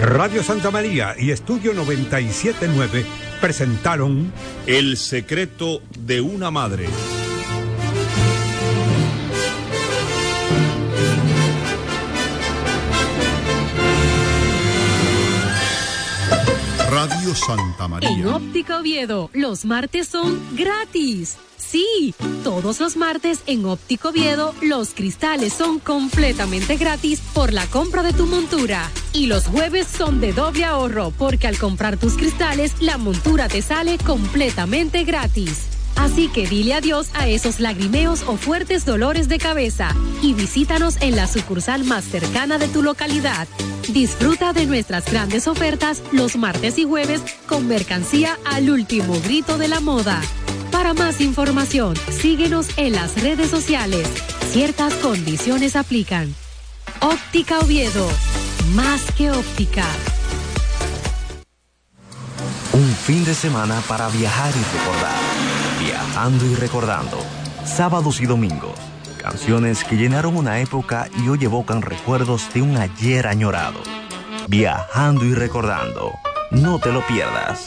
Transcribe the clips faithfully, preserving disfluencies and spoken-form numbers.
Radio Santa María y Estudio noventa y siete punto nueve presentaron El secreto de una madre. Radio Santa María. En Óptica Oviedo, los martes son gratis. Sí, todos los martes en Óptica Oviedo, los cristales son completamente gratis por la compra de tu montura. Y los jueves son de doble ahorro, porque al comprar tus cristales, la montura te sale completamente gratis. Así que dile adiós a esos lagrimeos o fuertes dolores de cabeza y visítanos en la sucursal más cercana de tu localidad. Disfruta de nuestras grandes ofertas los martes y jueves con mercancía al último grito de la moda. Para más información, síguenos en las redes sociales. Ciertas condiciones aplican. Óptica Oviedo, más que óptica. Un fin de semana para viajar y recordar. Viajando y recordando. Sábados y domingos. Canciones que llenaron una época y hoy evocan recuerdos de un ayer añorado. Viajando y recordando. No te lo pierdas.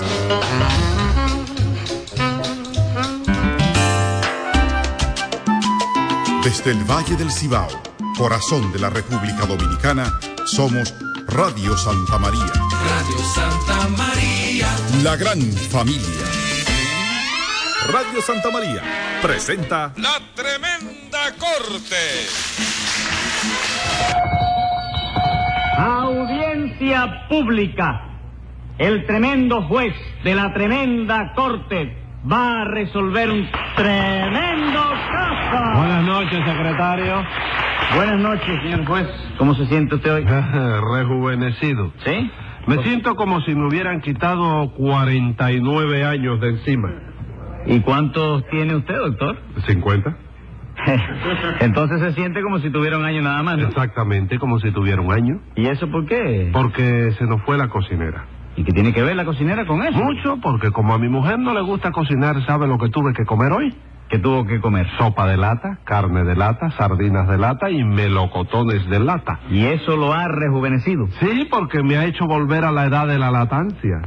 Desde el Valle del Cibao, corazón de la República Dominicana, somos Radio Santa María. Radio Santa María. La gran familia. Radio Santa María presenta La Tremenda Corte. Audiencia pública. El tremendo juez de la tremenda corte va a resolver un tremendo caso. Buenas noches, secretario. Buenas noches, señor juez. ¿Cómo se siente usted hoy? Rejuvenecido. ¿Sí? Me siento como si me hubieran quitado cuarenta y nueve años de encima. ¿Y cuántos tiene usted, doctor? ¿cincuenta? Entonces se siente como si tuviera un año nada más, ¿no? Exactamente, como si tuviera un año. ¿Y eso por qué? Porque se nos fue la cocinera. ¿Y qué tiene que ver la cocinera con eso? Mucho, porque como a mi mujer no le gusta cocinar, ¿sabe lo que tuve que comer hoy? ¿Qué tuvo que comer? Sopa de lata, carne de lata, sardinas de lata y melocotones de lata. ¿Y eso lo ha rejuvenecido? Sí, porque me ha hecho volver a la edad de la latancia.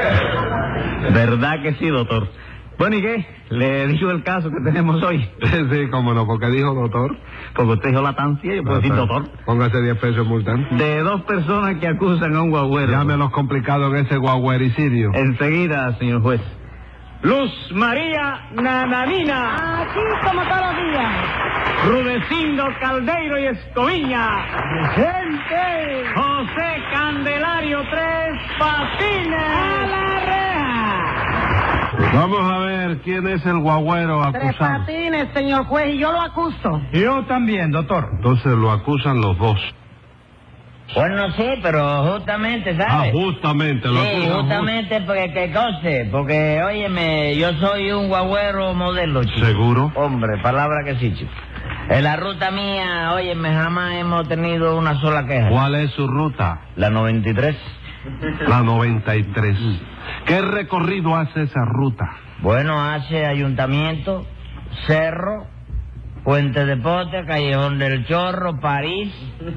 ¿Verdad que sí, doctor? Bueno, ¿y qué? Le digo el caso que tenemos hoy. Sí, cómo no, porque dijo doctor. Porque usted dijo latancia, yo puedo decir doctor. Póngase diez pesos multante. De dos personas que acusan a un guagüero. Llame a los complicados en ese guagüericidio. Enseguida, señor juez. Luz María Nananina. Aquí como todos los días. Rudecindo Caldeiro y Escoviña. Presente. José Candelario Tres Patines. A la reja. Vamos a ver quién es el guagüero Tres acusado. Patines, señor juez, y yo lo acuso. Yo también, doctor. Entonces lo acusan los dos. Bueno, sí, pero justamente, ¿sabes? Ah, justamente, lo Sí, acusan. justamente porque que conste, porque, óyeme, yo soy un guagüero modelo, chico. ¿Seguro? Hombre, palabra que sí, chico. En la ruta mía, óyeme, jamás hemos tenido una sola queja. ¿Cuál es su ruta? La noventa y tres. La noventa y tres. ¿Qué recorrido hace esa ruta? Bueno, hace Ayuntamiento, Cerro, Puente de Pote, Callejón del Chorro, París.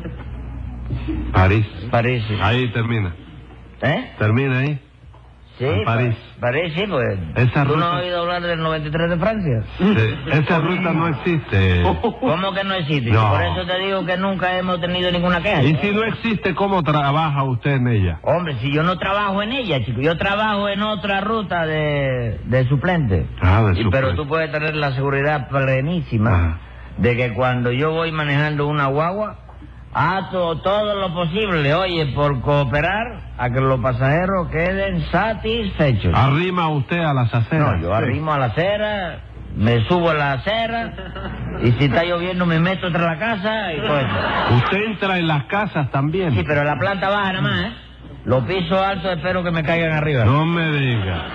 París. París, sí. Ahí termina. ¿Eh? Termina ahí. Sí, En París. Pa- París, sí, pues. Esa ¿Tú no ruta- has oído hablar del noventa y tres de Francia? Sí. Esa ruta no existe. ¿Cómo que no existe? No. Por eso te digo que nunca hemos tenido ninguna queja. Y si no existe, ¿cómo trabaja usted en ella? Hombre, si yo no trabajo en ella, chico, yo trabajo en otra ruta de, de suplente. Ah, de Y- suplente. Pero tú puedes tener la seguridad plenísima Ajá. de que cuando yo voy manejando una guagua, hago todo lo posible, oye, por cooperar a que los pasajeros queden satisfechos. ¿Arrima usted a las aceras? No, yo arrimo a la acera, me subo a la acera, y si está lloviendo me meto entre la casa y pues... ¿Usted entra en las casas también? Sí, pero la planta baja nada más, ¿eh? Los pisos altos espero que me caigan arriba. No me diga.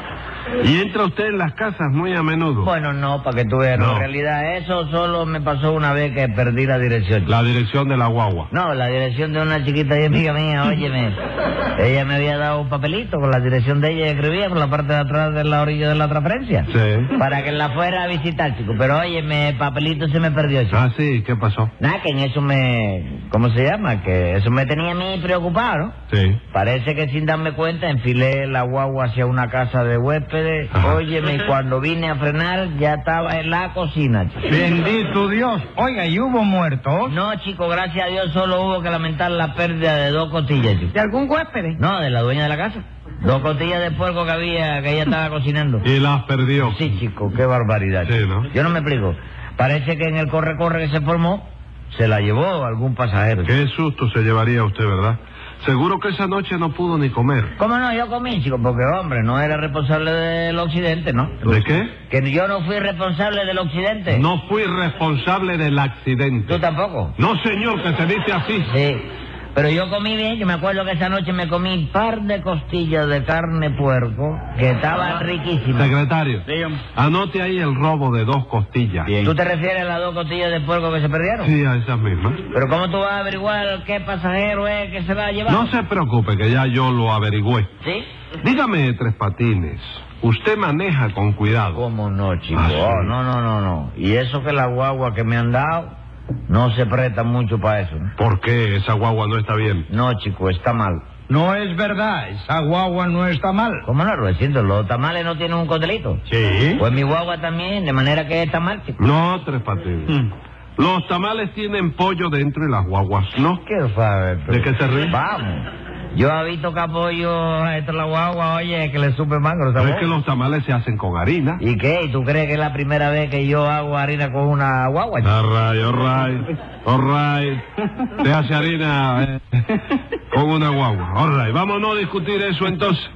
¿Y entra usted en las casas muy a menudo? Bueno, no, para que tú veas. No. En realidad, eso solo me pasó una vez que perdí la dirección. La dirección de la guagua. No, la dirección de una chiquita y amiga mía, óyeme. Ella me había dado un papelito con la dirección de ella y escribía por la parte de atrás de la orilla de la transferencia. Sí. Para que la fuera a visitar, chico. Pero óyeme, el papelito se me perdió, chico. Ah, sí, ¿qué pasó? Nada, que en eso me... ¿Cómo se llama? Que eso me tenía a mí preocupado, ¿no? Sí. Parece que sin darme cuenta enfilé la guagua hacia una casa de huéspedes. Ajá. Óyeme, y cuando vine a frenar ya estaba en la cocina, chico. Bendito Dios. Oiga, ¿y hubo muertos? No, chico, gracias a Dios solo hubo que lamentar la pérdida de dos costillas, chico. ¿De algún huésped? No, de la dueña de la casa. Dos costillas de puerco que había, que ella estaba cocinando. Y las perdió. Sí, chico, qué barbaridad. Sí, chico. ¿no? Yo no me explico. Parece que en el corre-corre que se formó, se la llevó algún pasajero. Qué susto se llevaría usted, ¿verdad? Seguro que esa noche no pudo ni comer. ¿Cómo no? Yo comí, chico, porque, hombre, no era responsable del accidente, ¿no? ¿De qué? Que yo no fui responsable del accidente. No fui responsable del accidente. ¿Tú tampoco? No, señor, que se dice así. Sí. Pero yo comí bien, yo me acuerdo que esa noche me comí un par de costillas de carne puerco que estaban riquísimas. Secretario, anote ahí el robo de dos costillas. ¿Tú te refieres a las dos costillas de puerco que se perdieron? Sí, a esas mismas. Pero ¿cómo tú vas a averiguar qué pasajero es que se la ha llevado? No se preocupe, que ya yo lo averigüé. ¿Sí? Dígame, Tres Patines, usted maneja con cuidado. ¿Cómo no, chico? Ah, sí. Oh, no, no, no, no. Y eso que la guagua que me han dado no se presta mucho para eso, ¿no? ¿Por qué? Esa guagua no está bien. No, chico, está mal. No es verdad, esa guagua no está mal. ¿Cómo no, Rudecindo? Los tamales no tienen un cotelito. Sí. Pues mi guagua también, de manera que está mal, chico. No, Tres Patines. Mm. Los tamales tienen pollo dentro y las guaguas no. ¿Qué sabe? ¿De qué se ríe? Vamos. Yo he visto que apoyo a esta la guagua, oye, que le supe mango, Pero ¿sabes? es que los tamales se hacen con harina. ¿Y qué? ¿Y tú crees que es la primera vez que yo hago harina con una guagua, chico? All right, all right, all right. Se hace harina eh, con una guagua. All right, vamos a no discutir eso entonces.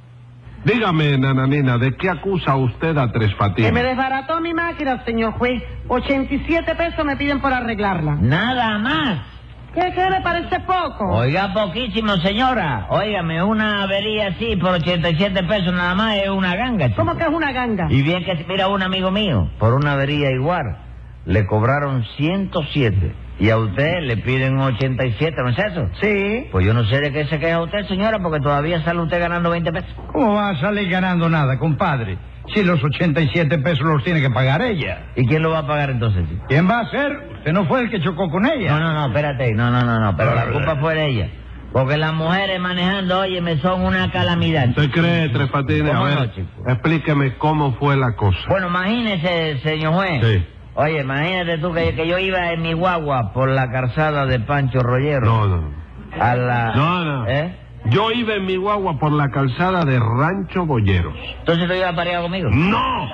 Dígame, nananina, ¿de qué acusa usted a Tres Patines? Que me desbarató mi máquina, señor juez. ochenta y siete pesos me piden por arreglarla. Nada más. ¿Qué, qué le parece poco? Oiga, poquísimo, señora. Óigame, una avería así por ochenta y siete pesos nada más es una ganga, chico. ¿Cómo que es una ganga? Y bien que, mira, un amigo mío, por una avería igual, le cobraron ciento siete. Y a usted le piden ochenta y siete, ¿no es eso? Sí. Pues yo no sé de qué se queja usted, señora, porque todavía sale usted ganando veinte pesos. ¿Cómo va a salir ganando nada, compadre? Si los ochenta y siete pesos los tiene que pagar ella. ¿Y quién lo va a pagar entonces, chico? ¿Quién va a ser? Usted no fue el que chocó con ella. No, no, no, espérate, no, no, no, no, pero la culpa fue de ella. Porque las mujeres manejando, oye, me son una calamidad. ¿Usted cree, Tres Patines? A ¿Cómo ver, no, chico? explíqueme cómo fue la cosa. Bueno, imagínese, señor juez. Sí. Oye, imagínate tú que, que yo iba en mi guagua por la calzada de Pancho Rollero. No, no. A la... No, no. ¿Eh? Yo iba en mi guagua por la calzada de Rancho Boyeros. Entonces tú ibas pareado conmigo. ¡No!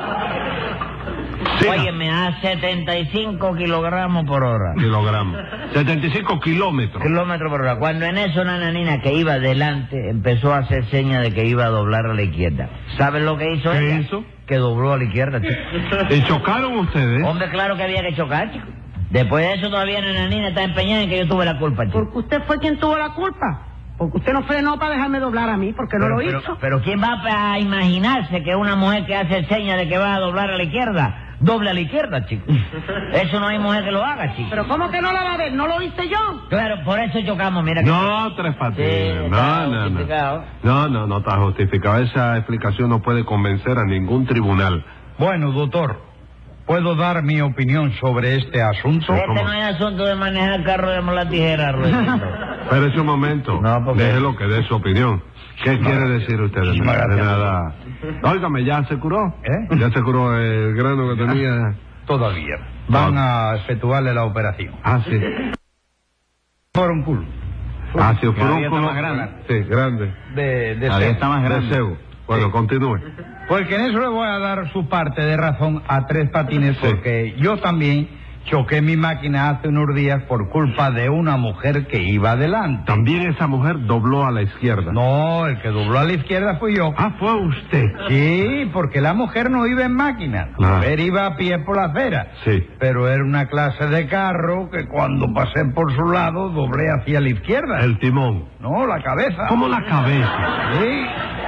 Siga. Óyeme, a setenta y cinco kilogramos por hora. Kilogramos. setenta y cinco kilómetros. Kilómetros por hora. Cuando en eso una nanina que iba delante empezó a hacer señas de que iba a doblar a la izquierda. ¿Sabes lo que hizo ¿Qué ella? hizo? Que dobló a la izquierda, chico. ¿Y chocaron ustedes? Hombre, claro que había que chocar, chico. Después de eso todavía la nanina está empeñada en que yo tuve la culpa, chico. Porque usted fue quien tuvo la culpa. Porque usted no frenó para dejarme doblar a mí, porque no Pero, lo pero, hizo. pero ¿quién va a imaginarse que una mujer que hace señas de que va a doblar a la izquierda, doble a la izquierda, chico? Eso no hay mujer que lo haga, chico. Pero ¿cómo que no la va a ver? ¿No lo hice yo? Claro, por eso chocamos, mira. Que... No, Tres Patines. Sí, no, está no, justificado. no. No, no, no está justificado. Esa explicación no puede convencer a ningún tribunal. Bueno, doctor, ¿puedo dar mi opinión sobre este asunto? Este ¿Cómo? no es asunto de manejar carro de la tijera, Rudecindo. Espérese un momento. No, porque- Déjelo que dé su opinión. ¿Qué quiere decir usted de Muchísimas nada? gracias. nada? Óigame, ¿ya se curó? ¿Eh? ¿Ya se curó el grano que tenía? Todavía. Van a efectuarle la operación. Ah, sí. Fórmculo. Ah, sí, Cada día está furúnculo. más grande. Sí, grande. De, de Ahí cebo. está más grande. De cebo. Bueno, Sí. continúe. Porque en eso le voy a dar su parte de razón a Tres Patines, Sí. porque yo también choqué mi máquina hace unos días por culpa de una mujer que iba adelante. También esa mujer dobló a la izquierda. No, el que dobló a la izquierda fui yo. Ah, fue usted. Sí, porque la mujer no iba en máquina. La Ah. mujer iba a pie por la acera. Sí. Pero era una clase de carro que cuando pasé por su lado doblé hacia la izquierda. El timón. No, la cabeza. ¿Cómo la cabeza? Sí.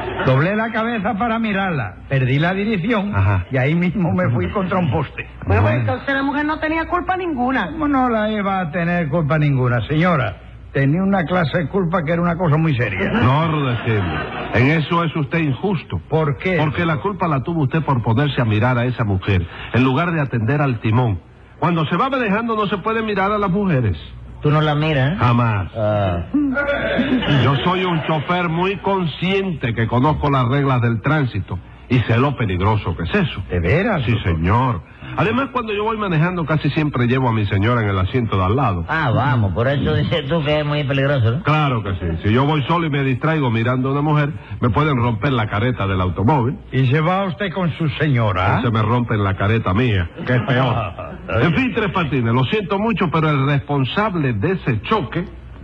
Doblé la cabeza para mirarla, perdí la dirección Ajá. y ahí mismo me fui contra un poste. Bueno, pues entonces la mujer no tenía culpa ninguna. ¿Cómo no la iba a tener culpa ninguna, señora? Tenía una clase de culpa que era una cosa muy seria. No, Rudecindo, en eso es usted injusto. ¿Por qué? Porque la culpa la tuvo usted por ponerse a mirar a esa mujer, en lugar de atender al timón. Cuando se va manejando no se puede mirar a las mujeres. ¿Tú no la miras? ¿Eh? Jamás. Ah. Yo soy un chofer muy consciente que conozco las reglas del tránsito y sé lo peligroso que es eso. ¿De veras? Sí, señor. Además, cuando yo voy manejando casi siempre llevo a mi señora en el asiento de al lado. Ah, vamos, por eso dices tú que es muy peligroso, ¿no? Claro que sí. Si yo voy solo y me distraigo mirando a una mujer, me pueden romper la careta del automóvil. ¿Y se va usted con su señora? O se me rompen la careta mía, que es peor. En fin, Tres Patines, lo siento mucho, pero el responsable de ese choque,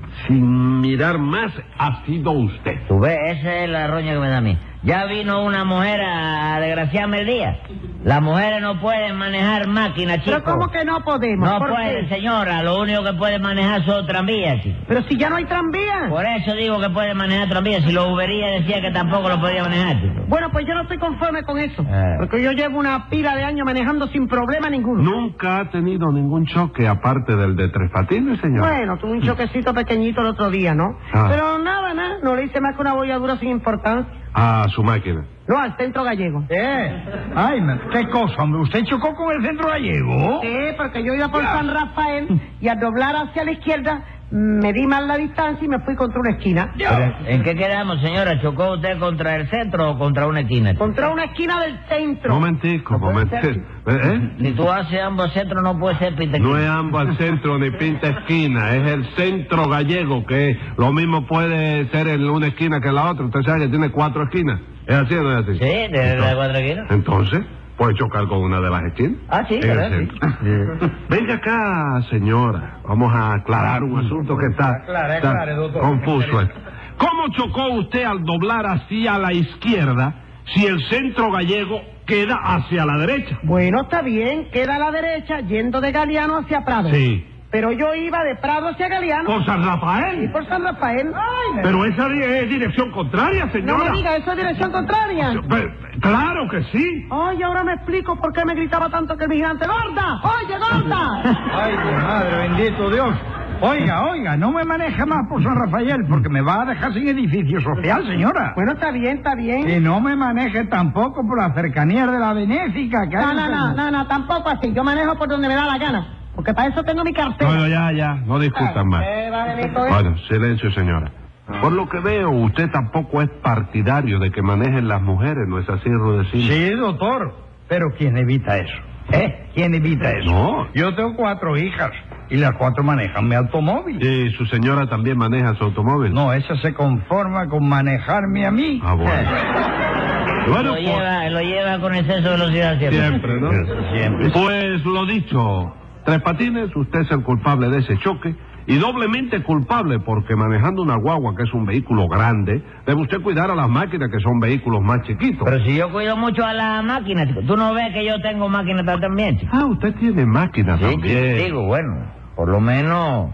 sin mirar más, ha sido usted. Tú ves, esa es la roña que me da a mí. Ya vino una mujer a desgraciarme el día. Las mujeres no pueden manejar máquinas, chicos. ¿Pero cómo que no podemos? No ¿Por pueden, qué? señora. Lo único que pueden manejar son tranvías, chicos. Pero si ya no hay tranvía. Por eso digo que pueden manejar tranvías. Si los Uberías decía que tampoco lo podía manejar, chicos. Bueno, pues yo no estoy conforme con eso. Eh. Porque yo llevo una pila de años manejando sin problema ninguno. Nunca ha tenido ningún choque aparte del de Tres Patines, señor. Bueno, tuve un choquecito pequeñito el otro día, ¿no? Ah. Pero nada, nada. No le hice más que una bolladura sin importancia. A su máquina. No, al centro gallego. ¿Eh? Ay, ¿qué cosa, hombre? ¿Usted chocó con el centro gallego? Sí, porque yo iba por San Rafael y al doblar hacia la izquierda me di mal la distancia y me fui contra una esquina. Pero, ¿en qué quedamos, señora? ¿Chocó usted contra el centro o contra una esquina, chico? Contra una esquina del centro. Momentico, ¿No puede momentico. ¿Eh? Si tú haces ambos centros no puede ser pinta No es ambos al centro ni pinta esquina, es el centro gallego, que lo mismo puede ser en una esquina que en la otra. Usted sabe que tiene cuatro esquinas. ¿Es así o no es así? Sí, de las cuatro esquinas. Entonces, puede chocar con una de las esquinas. Ah, sí, En el ¿verdad? centro. Venga acá, señora. Vamos a aclarar un asunto que está, Aclare, está aclare, doctor. confuso. esto. ¿Cómo chocó usted al doblar hacia la izquierda si el centro gallego queda hacia la derecha? Bueno, está bien, queda a la derecha yendo de Galeano hacia Prado. Sí. Pero yo iba de Prado hacia Galeano. ¿Por San Y Rafael? por San Rafael. Pero esa di- es dirección contraria, No señora. me diga, eso es dirección contraria. Pe- Claro que sí. Ay, ahora me explico por qué me gritaba tanto que el vigilante. ¡Gorda! ¡Oye, gorda! Ay, mi madre, bendito Dios. Oiga, oiga, no me maneje más por San Rafael porque me va a dejar sin edificio social, señora. Bueno, está bien, está bien. Y no me maneje tampoco por las cercanías de la Benéfica. Que No, hay no, en- no, no, no, tampoco así. Yo manejo por donde me da la gana. Porque para eso tengo mi cartera. Bueno, ya, ya, no discutan más. ¿Qué va a venir con eso? Bueno, silencio, señora. Por lo que veo, usted tampoco es partidario de que manejen las mujeres, ¿no es así, Rudecindo? Sí, doctor. Pero ¿quién evita eso? ¿Eh? ¿Quién evita eso? No. Yo tengo cuatro hijas y las cuatro manejan mi automóvil. ¿Y su señora también maneja su automóvil? No, esa se conforma con manejarme a mí. Ah, bueno. Bueno, Lo pues, lleva, lo lleva con exceso de velocidad siempre. siempre, ¿no? Siempre. Pues lo dicho, Tres Patines, usted es el culpable de ese choque y doblemente culpable porque manejando una guagua que es un vehículo grande, debe usted cuidar a las máquinas que son vehículos más chiquitos. Pero si yo cuido mucho a la máquina, chico. ¿Tú no ves que yo tengo máquina también, chico? Ah, usted tiene máquina Sí, también. chico, digo, bueno, por lo menos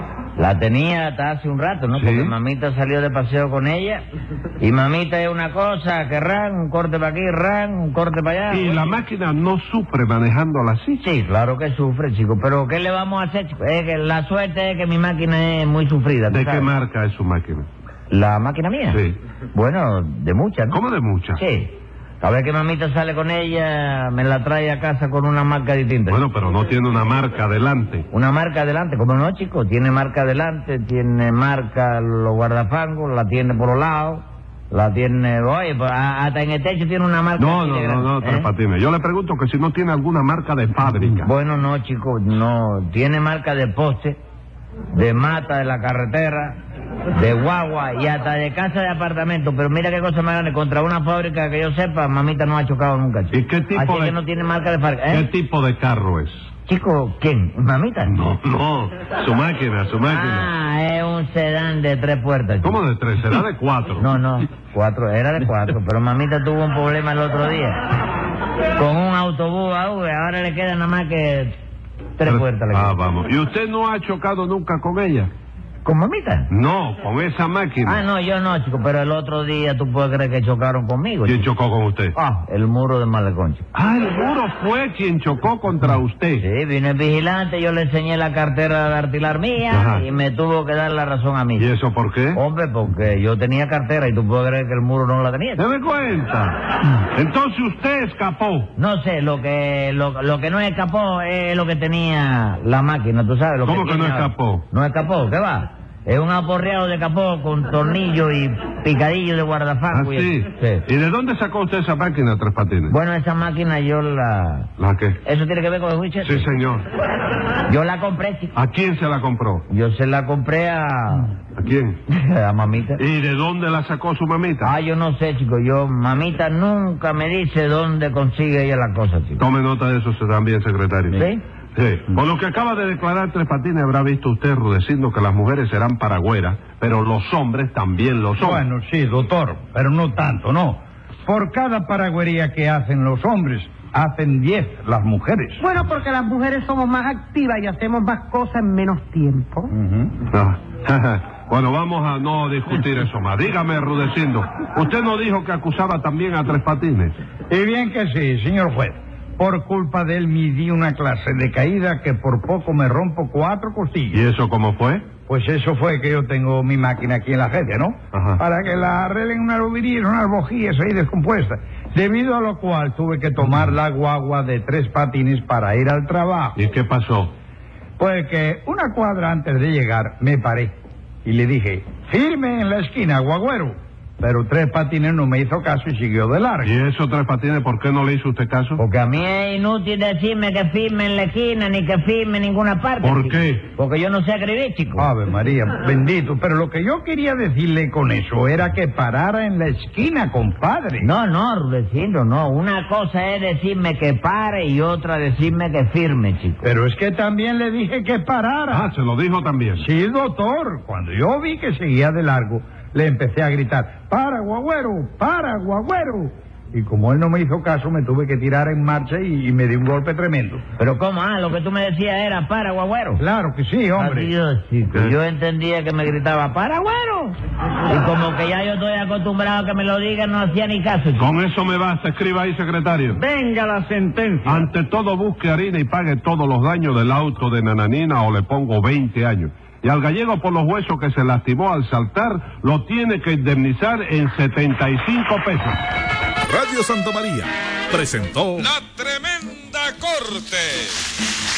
la tenía hasta hace un rato, ¿no? Sí. Porque mamita salió de paseo con ella y mamita es una cosa que ran, un corte para aquí, ran, un corte para allá. Y la máquina no sufre manejándola así. Sí, claro que sufre, chico, pero ¿qué le vamos a hacer, chico? Es que la suerte es que mi máquina es muy sufrida. ¿tú ¿De sabes? qué marca es su máquina? ¿La máquina mía? Sí. Bueno, de muchas, ¿no? ¿Cómo de muchas? Sí. Cada vez que mamita sale con ella, me la trae a casa con una marca distinta. Bueno, pero no tiene una marca adelante. Una marca adelante, ¿cómo no, chico? Tiene marca adelante, tiene marca los guardafangos, la tiene por los lados, la tiene... Oye, pues, a- hasta en el techo tiene una marca... No, así no, de no, grande, no, Tres ¿eh? Patines. Yo le pregunto que si no tiene alguna marca de fábrica. Bueno, no, chico, no. Tiene marca de poste, de mata de la carretera, de guagua y hasta de casa de apartamento. Pero mira qué cosa más grande. Contra una fábrica que yo sepa, mamita no ha chocado nunca, chico. ¿Y qué tipo Así de- que no tiene marca de fábrica, ¿eh? ¿Qué tipo de carro es? Chico, ¿quién? ¿Mamita? No, no, su máquina, su máquina. Ah, es un sedán de tres puertas, chico. ¿Cómo de tres? ¿Será de cuatro? No, no, cuatro, era de cuatro, pero mamita tuvo un problema el otro día. Con un autobús a V, ahora le queda nada más que tres puertas. le Ah, queda. vamos. ¿Y usted no ha chocado nunca con ella? ¿Con mamita? No, con esa máquina. Ah, no, yo no, chico, pero el otro día tú puedes creer que chocaron conmigo. ¿Quién chico? chocó con usted? Ah, el muro de Malecón, chico. Ah, el muro fue quien chocó contra usted. Sí, vino el vigilante, yo le enseñé la cartera de artilar mía. Ajá. Y me tuvo que dar la razón a mí. ¿Y eso por qué? Hombre, porque yo tenía cartera y tú puedes creer que el muro no la tenía. ¿Se me cuenta? Entonces usted escapó. No sé, lo que lo, lo que no escapó es lo que tenía la máquina, tú sabes. Lo ¿Cómo que, que no tiene... escapó? No escapó, ¿qué va? Es un aporreado de capó con tornillo y picadillo de guardafango. ¿Ah, sí? sí? ¿Y de dónde sacó usted esa máquina, Tres Patines? Bueno, esa máquina yo la... ¿La qué? ¿Eso tiene que ver con el Witcher? Sí, señor. Yo la compré, chico. ¿A quién se la compró? Yo se la compré a... ¿A quién? A mamita. ¿Y de dónde la sacó su mamita? Ah, yo no sé, chico. Yo, mamita nunca me dice dónde consigue ella las cosas, chico. Tome nota de eso también, secretario. ¿Sí? Sí. Por lo que acaba de declarar Tres Patines, habrá visto usted, Rudecindo, que las mujeres serán paragüeras, pero los hombres también lo son. Bueno, sí, doctor, pero no tanto, no. Por cada paragüería que hacen los hombres, hacen diez las mujeres. Bueno, porque las mujeres somos más activas y hacemos más cosas en menos tiempo. Uh-huh. Ah. Bueno, vamos a no discutir eso más. Dígame, Rudecindo, ¿usted no dijo que acusaba también a Tres Patines? Y bien que sí, señor juez. Por culpa de él me di una clase de caída que por poco me rompo cuatro costillas. ¿Y eso cómo fue? Pues eso fue que yo tengo mi máquina aquí en la agencia, ¿no? Ajá. Para que la arreglen unas bobinas, unas bojías ahí descompuestas. Debido a lo cual tuve que tomar la guagua de Tres Patines para ir al trabajo. ¿Y qué pasó? Pues que una cuadra antes de llegar me paré y le dije, firme en la esquina, guagüero. Pero Tres Patines no me hizo caso y siguió de largo. ¿Y eso, Tres Patines, por qué no le hizo usted caso? Porque a mí es inútil decirme que firme en la esquina ni que firme en ninguna parte. ¿Por chico. qué? Porque yo no sé escribir, chico. Ave María, bendito. Pero lo que yo quería decirle con eso era que parara en la esquina, compadre. No, no, Rudecindo, no. Una cosa es decirme que pare y otra decirme que firme, chico. Pero es que también le dije que parara. Ah, se lo dijo también. Sí, doctor. Cuando yo vi que seguía de largo, le empecé a gritar, para, guagüero, para, guagüero. Y como él no me hizo caso, me tuve que tirar en marcha y, y me di un golpe tremendo. Pero ¿cómo? Ah, lo que tú me decías era para, guagüero. Claro que sí, hombre. Adiós, chico. Yo entendía que me gritaba, para, güero. Y como que ya yo estoy acostumbrado a que me lo digan, no hacía ni caso, chico. Con eso me basta, escriba ahí, secretario. Venga la sentencia. Ante todo, busque harina y pague todos los daños del auto de Nananina o le pongo veinte años. Y al gallego por los huesos que se lastimó al saltar, lo tiene que indemnizar en setenta y cinco pesos. Radio Santa María presentó La Tremenda Corte.